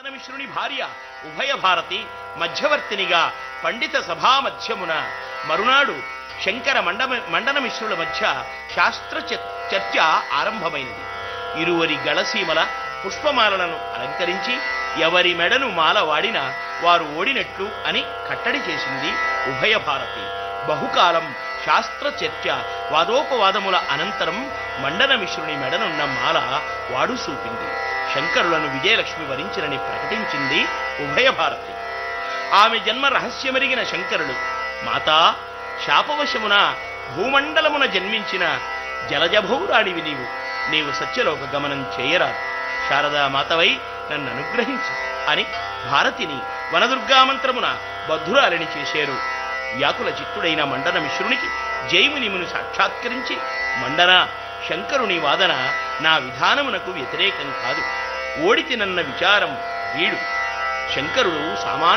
మిశ్రుని భార్య ఉభయ భారతి మధ్యవర్తినిగా పండిత సభా మధ్యమున మరునాడు శంకర మండన మిశ్రుల మధ్య శాస్త్ర చర్చ ఆరంభమైనది. ఇరువరి గళసీమల పుష్పమాలలను అలంకరించి ఎవరి మెడను మాల వాడినా వారు ఓడినట్లు అని కట్టడి చేసింది ఉభయ భారతి. బహుకాలం శాస్త్ర చర్చ వాదోపవాదముల అనంతరం మండన మిశ్రుని మెడనున్న మాల వాడు చూపింది. శంకరులను విజయలక్ష్మి వరించినని ప్రకటించింది ఉభయ భారతి. ఆమె జన్మ రహస్యమెరిగిన శంకరుడు, మాతా, శాపవశమున భూమండలమున జన్మించిన జలజభౌరాణివి నీవు సత్యలోక గమనం చేయరాదు. శారదామాతవై నన్ను అనుగ్రహించు అని భారతిని వనదుర్గామంత్రమున బద్ధురాలిని చేశారు. వ్యాకుల చిత్తుడైన మండన మిశ్రునికి జైమునిమును సాక్షాత్కరించి, మండన, శంకరుని వాదన నా విధానమునకు వ్యతిరేకం కాదు, ఓడితినన్న విచారం వీడు. శంకరుడు సామాన్య